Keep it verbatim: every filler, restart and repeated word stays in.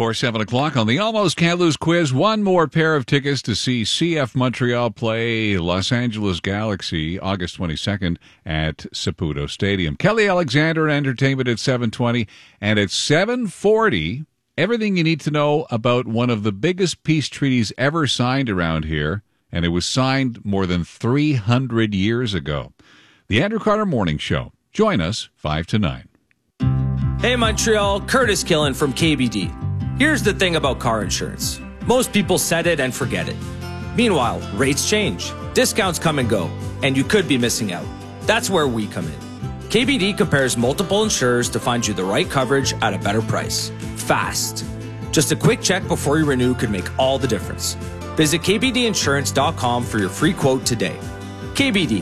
For seven o'clock on the Almost Can't Lose quiz, one more pair of tickets to see C F Montreal play Los Angeles Galaxy August twenty-second at Saputo Stadium. Kelly Alexander Entertainment at seven twenty, and at seven forty, everything you need to know about one of the biggest peace treaties ever signed around here, and it was signed more than three hundred years ago. The Andrew Carter Morning Show. Join us five to nine. Hey Montreal, Curtis Killen from K B D. Here's the thing about car insurance. Most people set it and forget it. Meanwhile, rates change, discounts come and go, and you could be missing out. That's where we come in. K B D compares multiple insurers to find you the right coverage at a better price. Fast. Just a quick check before you renew could make all the difference. Visit k b d insurance dot com for your free quote today. K B D,